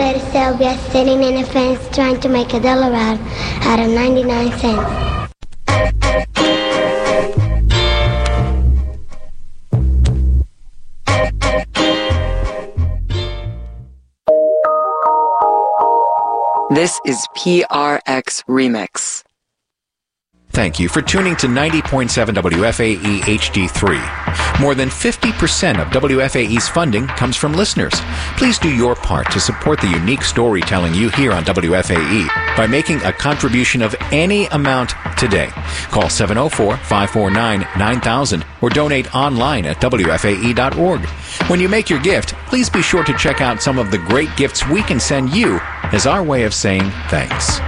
little Sylvia sitting in a fence trying to make a dollar out of 99 cents. This is PRX Remix. Thank you for tuning to 90.7 WFAE HD3. More than 50% of WFAE's funding comes from listeners. Please do your part to support the unique storytelling you hear on WFAE by making a contribution of any amount today. Call 704-549-9000 or donate online at WFAE.org. When you make your gift, please be sure to check out some of the great gifts we can send you as our way of saying thanks.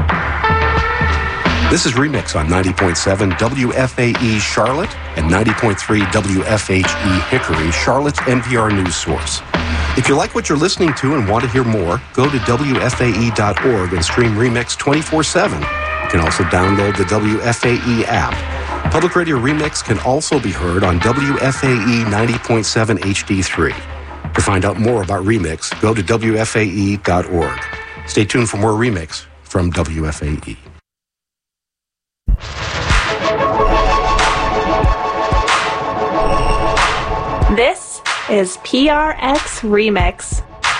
This is Remix on 90.7 WFAE Charlotte and 90.3 WFHE Hickory, Charlotte's NPR news source. If you like what you're listening to and want to hear more, go to WFAE.org and stream Remix 24/7. You can also download the WFAE app. Public Radio Remix can also be heard on WFAE 90.7 HD3. To find out more about Remix, go to WFAE.org. Stay tuned for more Remix from WFAE. This is PRX Remix.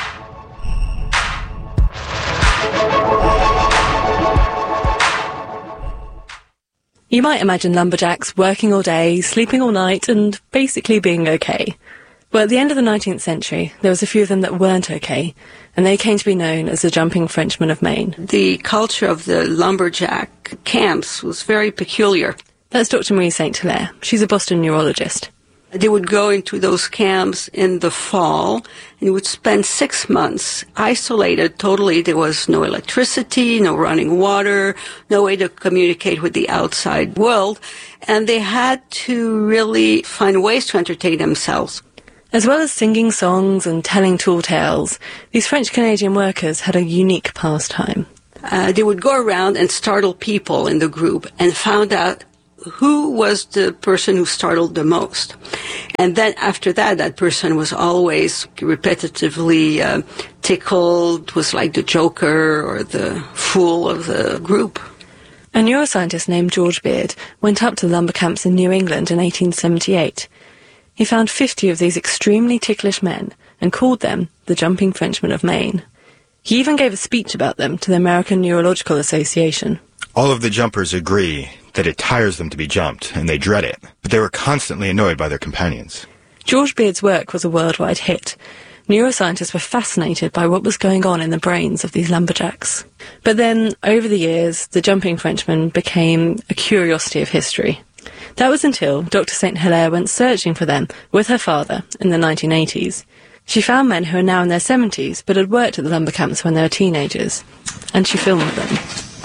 You might imagine lumberjacks working all day, sleeping all night, and basically being okay. Well, at the end of the 19th century, there was a few of them that weren't okay, and they came to be known as the Jumping Frenchmen of Maine. The culture of the lumberjack camps was very peculiar. That's Dr. Marie St. Hilaire. She's a Boston neurologist. They would go into those camps in the fall and would spend 6 months isolated totally. There was no electricity, no running water, no way to communicate with the outside world, and they had to really find ways to entertain themselves. As well as singing songs and telling tall tales, these French-Canadian workers had a unique pastime. They would go around and startle people in the group and found out who was the person who startled the most. And then after that, that person was always repetitively tickled, was like the joker or the fool of the group. A neuroscientist named George Beard went up to the lumber camps in New England in 1878. He found 50 of these extremely ticklish men and called them the Jumping Frenchmen of Maine. He even gave a speech about them to the American Neurological Association. All of the jumpers agree that it tires them to be jumped, and they dread it, but they were constantly annoyed by their companions. George Beard's work was a worldwide hit. Neuroscientists were fascinated by what was going on in the brains of these lumberjacks. But then, over the years, the Jumping Frenchmen became a curiosity of history. That was until Dr. St. Hilaire went searching for them with her father in the 1980s. She found men who are now in their 70s but had worked at the lumber camps when they were teenagers, and she filmed them.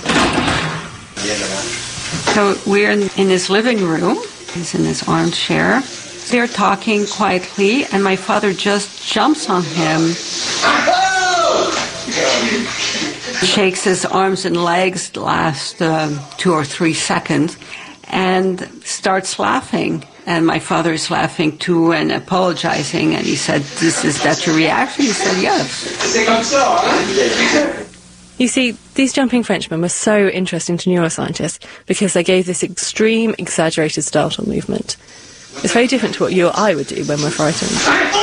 So we're in his living room. He's in his armchair. They're talking quietly, and my father just jumps on him, shakes his arms and legs the last 2 or 3 seconds, and starts laughing. And my father is laughing too and apologizing. And he said, is that your reaction? He said, yes. You see, these Jumping Frenchmen were so interesting to neuroscientists because they gave this extreme, exaggerated startle movement. It's very different to what you or I would do when we're frightened.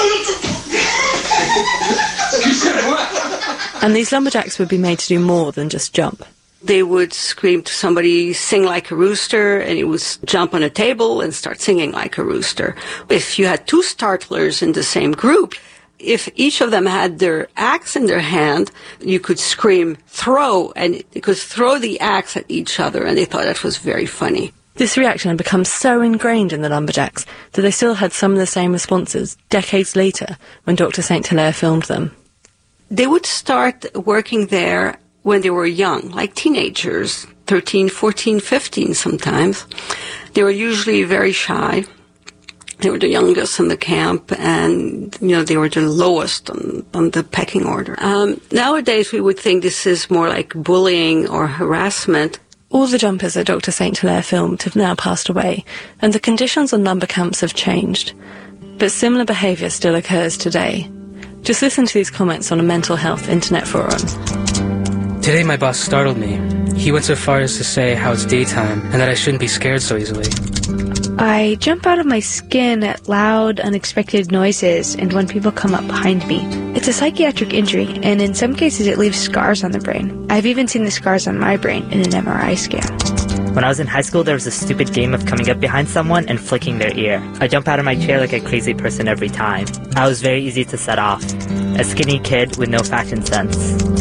And these lumberjacks would be made to do more than just jump. They would scream to somebody, sing like a rooster, and he would jump on a table and start singing like a rooster. If you had 2 startlers in the same group, if each of them had their axe in their hand, you could scream, throw, and you could throw the axe at each other, and they thought that was very funny. This reaction had become so ingrained in the lumberjacks that they still had some of the same responses decades later when Dr. St. Hilaire filmed them. They would start working there when they were young, like teenagers, 13, 14, 15 sometimes. They were usually very shy. They were the youngest in the camp, and, they were the lowest on the pecking order. Nowadays, we would think this is more like bullying or harassment. All the jumpers that Dr. St. Hilaire filmed have now passed away, and the conditions on lumber camps have changed. But similar behaviour still occurs today. Just listen to these comments on a mental health internet forum. Today my boss startled me. He went so far as to say how it's daytime and that I shouldn't be scared so easily. I jump out of my skin at loud, unexpected noises and when people come up behind me. It's a psychiatric injury, and in some cases it leaves scars on the brain. I've even seen the scars on my brain in an MRI scan. When I was in high school, there was a stupid game of coming up behind someone and flicking their ear. I jump out of my chair like a crazy person every time. I was very easy to set off. A skinny kid with no fashion sense.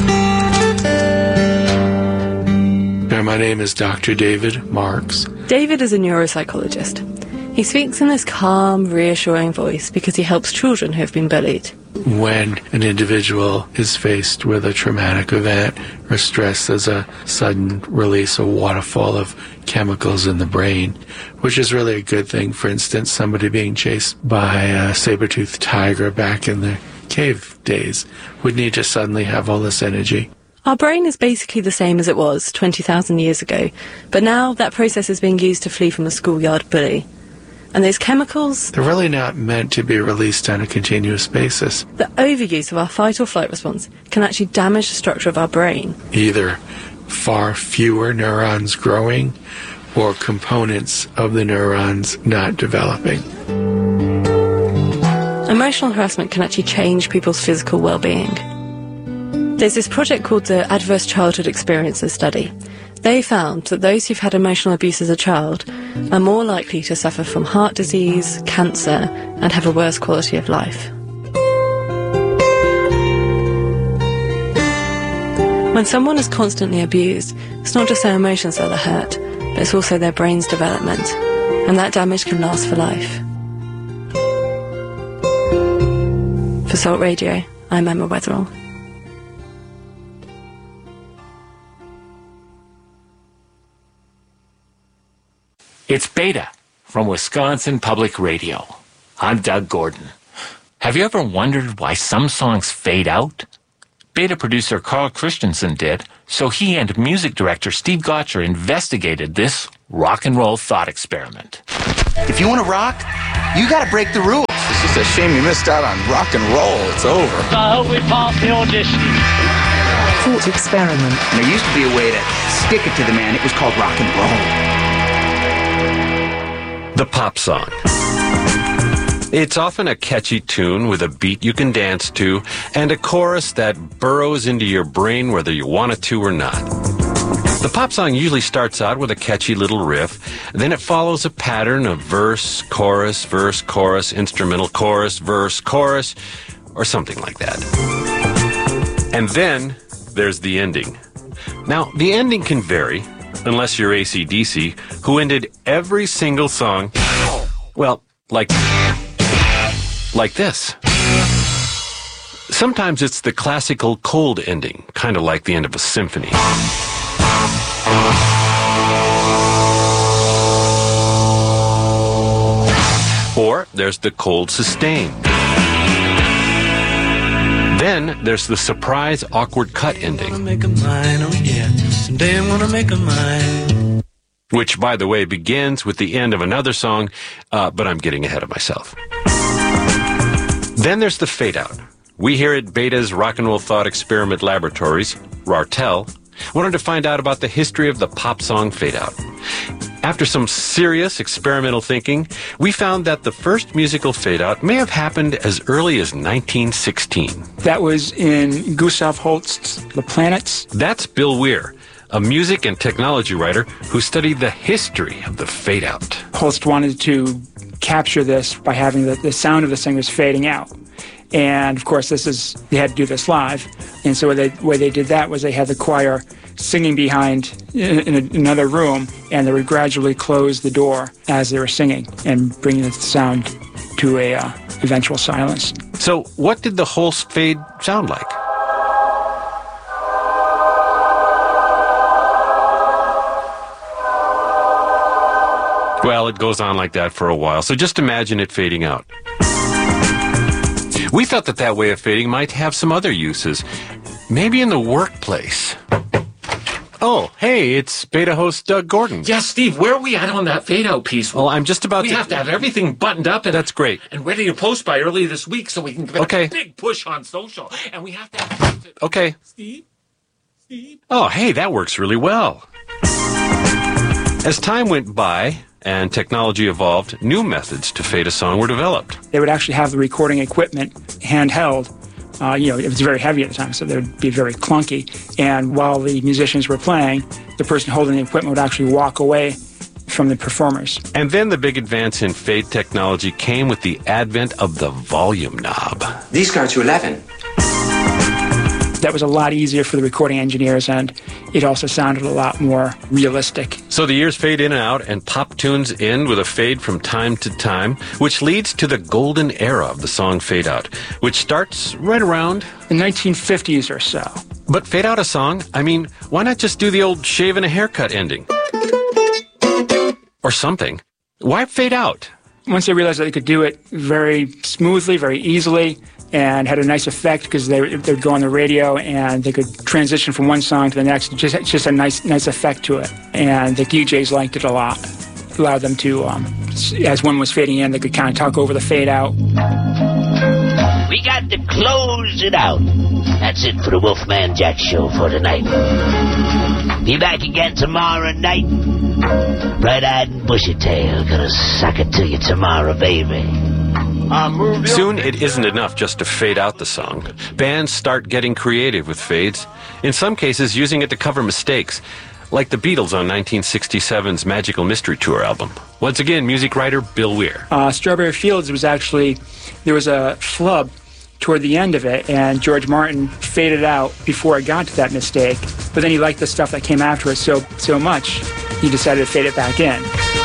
My name is Dr. David Marks. David is a neuropsychologist. He speaks in this calm, reassuring voice because he helps children who have been bullied. When an individual is faced with a traumatic event or stress, there's a sudden release, a waterfall of chemicals in the brain, which is really a good thing. For instance, somebody being chased by a saber-toothed tiger back in the cave days would need to suddenly have all this energy. Our brain is basically the same as it was 20,000 years ago, but now that process is being used to flee from a schoolyard bully. And those chemicals, they're really not meant to be released on a continuous basis. The overuse of our fight or flight response can actually damage the structure of our brain. Either far fewer neurons growing or components of the neurons not developing. Emotional harassment can actually change people's physical well-being. There's this project called the Adverse Childhood Experiences Study. They found that those who've had emotional abuse as a child are more likely to suffer from heart disease, cancer, and have a worse quality of life. When someone is constantly abused, it's not just their emotions that are hurt, but it's also their brain's development, and that damage can last for life. For Salt Radio, I'm Emma Weatherall. It's Beta from Wisconsin Public Radio. I'm Doug Gordon. Have you ever wondered why some songs fade out? Beta producer Carl Christensen did, so he and music director Steve Gotcher investigated this rock and roll thought experiment. If you want to rock, you got to break the rules. It's just a shame you missed out on rock and roll. It's over. I hope we pass the audition. Thought experiment. There used to be a way to stick it to the man. It was called rock and roll. The pop song. It's often a catchy tune with a beat you can dance to and a chorus that burrows into your brain whether you want it to or not. The pop song usually starts out with a catchy little riff, then it follows a pattern of verse, chorus, instrumental chorus, verse, chorus, or something like that. And then there's the ending. Now, the ending can vary, unless you're AC/DC, who ended every single song, well, like this. Sometimes it's the classical cold ending, kind of like the end of a symphony. Or there's the cold sustain. Then there's the surprise awkward cut ending. Which, by the way, begins with the end of another song, but I'm getting ahead of myself. Then there's the fade out. We here at Beta's Rock and Roll Thought Experiment Laboratories, RARTEL, wanted to find out about the history of the pop song fade out. After some serious experimental thinking, we found that the first musical fade-out may have happened as early as 1916. That was in Gustav Holst's The Planets. That's Bill Weir, a music and technology writer who studied the history of the fade-out. Holst wanted to capture this by having the sound of the singers fading out. And, of course, they had to do this live. And so the way they did that was they had the choir singing behind in another room, and they would gradually close the door as they were singing and bringing the sound to a eventual silence. So what did the Holst fade sound like? Well, it goes on like that for a while, so just imagine it fading out. We thought that way of fading might have some other uses, maybe in the workplace. Oh, hey, it's Beta host Doug Gordon. Yeah, Steve, where are we at on that fade-out piece? Well, I'm just about We have to have everything buttoned up. And, That's great. And ready to post by early this week so we can give it a big push on social. And we have to have... Okay. Steve? Oh, hey, that works really well. As time went by and technology evolved, new methods to fade a song were developed. They would actually have the recording equipment handheld. It was very heavy at the time, so they would be very clunky. And while the musicians were playing, the person holding the equipment would actually walk away from the performers. And then the big advance in fade technology came with the advent of the volume knob. These go to 11. That was a lot easier for the recording engineers, and it also sounded a lot more realistic. So the years fade in and out, and pop tunes end with a fade from time to time, which leads to the golden era of the song fade out, which starts right around the 1950s or so. But fade out a song? I mean, why not just do the old shave and a haircut ending? Or something. Why fade out? Once they realized that they could do it very smoothly, very easily, and had a nice effect because they would go on the radio and they could transition from one song to the next. Just a nice effect to it. And the DJs liked it a lot. It allowed them to, as one was fading in, they could kind of talk over the fade out. We got to close it out. That's it for the Wolfman Jack Show for tonight. Be back again tomorrow night. Bright-eyed and bushy-tailed, gonna suck it to you tomorrow, baby. Soon it isn't enough just to fade out the song. Bands start getting creative with fades, in some cases using it to cover mistakes, like the Beatles on 1967's Magical Mystery Tour album. Once again, music writer Bill Weir. Strawberry Fields was actually, there was a flub toward the end of it, and George Martin faded out before it got to that mistake, but then he liked the stuff that came after it so much, he decided to fade it back in.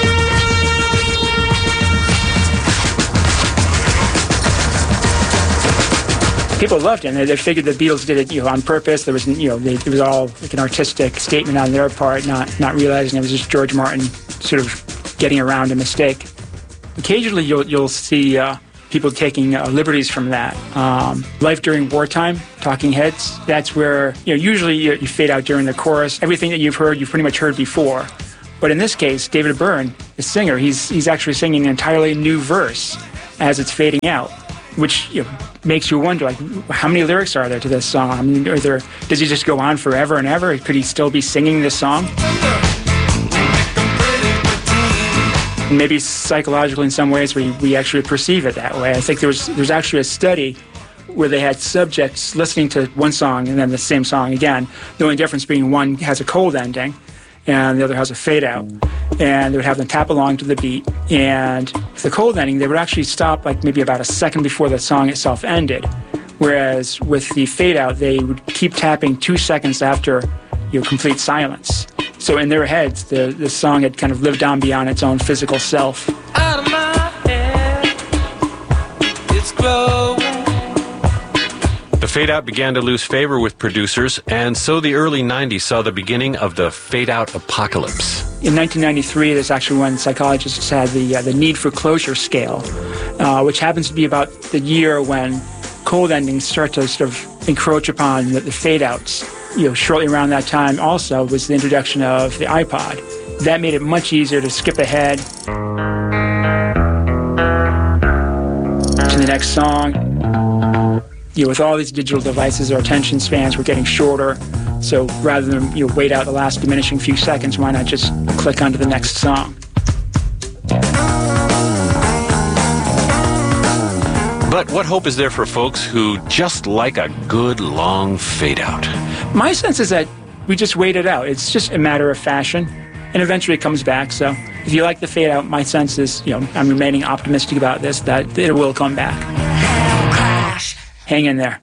People loved it, and they figured the Beatles did it, on purpose. There was, it was all like an artistic statement on their part, not realizing it was just George Martin sort of getting around a mistake. Occasionally, you'll see people taking liberties from that. Life During Wartime, Talking Heads. That's where usually you fade out during the chorus. Everything that you've pretty much heard before. But in this case, David Byrne, the singer, he's actually singing an entirely new verse as it's fading out, which makes you wonder, like, how many lyrics are there to this song? I mean, does he just go on forever and ever? Could he still be singing this song? Maybe psychologically in some ways we actually perceive it that way. I think there's actually a study where they had subjects listening to one song and then the same song again. The only difference being one has a cold ending and the other has a fade out. And they would have them tap along to the beat. And for the cold ending, they would actually stop like maybe about a second before the song itself ended. Whereas with the fade out, they would keep tapping 2 seconds after complete silence. So in their heads, the song had kind of lived on beyond its own physical self. Out of my head, it's glowing. The fade-out began to lose favor with producers, and so the early 90s saw the beginning of the fade-out apocalypse. In 1993, that's actually when psychologists had the need for closure scale, which happens to be about the year when cold endings start to sort of encroach upon the fade-outs. Shortly around that time also was the introduction of the iPod. That made it much easier to skip ahead to the next song. With all these digital devices, our attention spans were getting shorter. So rather than wait out the last diminishing few seconds, why not just click onto the next song? But what hope is there for folks who just like a good long fade out? My sense is that we just wait it out. It's just a matter of fashion, and eventually it comes back. So if you like the fade out, my sense is, I'm remaining optimistic about this, that it will come back. Hang in there.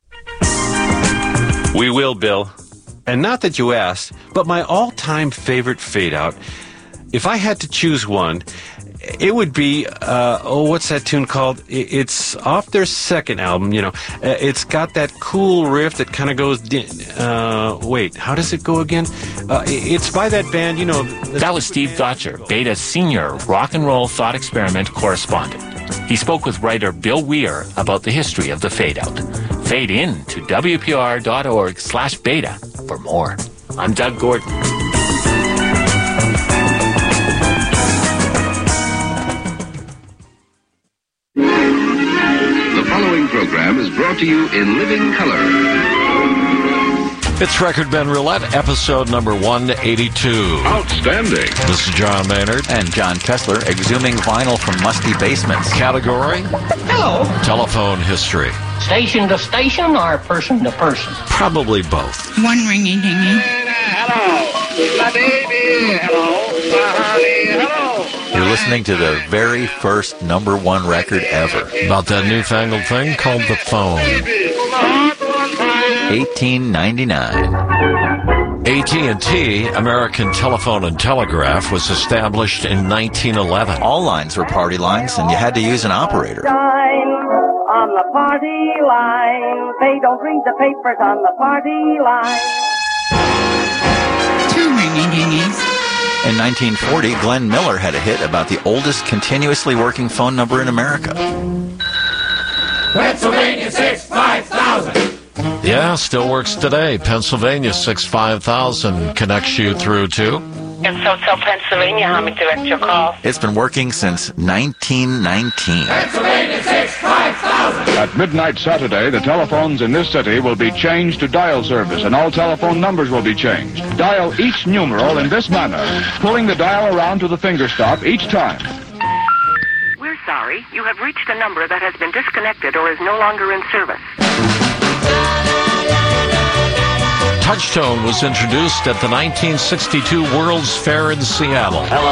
We will, Bill. And not that you asked, but my all-time favorite fade-out, if I had to choose one, it would be, what's that tune called? It's off their second album, It's got that cool riff that kind of goes, wait, how does it go again? It's by that band, That was Steve Gotcher, Beta's senior rock and roll thought experiment correspondent. He spoke with writer Bill Weir about the history of the fade-out. Fade in to WPR.org/beta for more. I'm Doug Gordon. The following program is brought to you in living color. It's Record Ben Roulette, episode number 182. Outstanding. This is John Maynard. And John Kessler, exhuming vinyl from musty basements. Category? Hello. Telephone history. Station to station or person to person? Probably both. One ringy dingy. Hello. My baby. Hello. My honey. Hello. You're listening to the very first #1 record ever. About that newfangled thing called the phone. 1899. AT&T, American Telephone and Telegraph, was established in 1911. All lines were party lines, and you had to use an operator. On the party line, they don't read the papers on the party line. Two ringy-dingies. In 1940, Glenn Miller had a hit about the oldest continuously working phone number in America. Pennsylvania 65000. Yeah, still works today. Pennsylvania 65000 connects you through to... And so tell Pennsylvania how to direct your call. It's been working since 1919. Pennsylvania 65000. At midnight Saturday, the telephones in this city will be changed to dial service, and all telephone numbers will be changed. Dial each numeral in this manner, pulling the dial around to the finger stop each time. We're sorry. You have reached a number that has been disconnected or is no longer in service. Touchtone was introduced at the 1962 World's Fair in Seattle.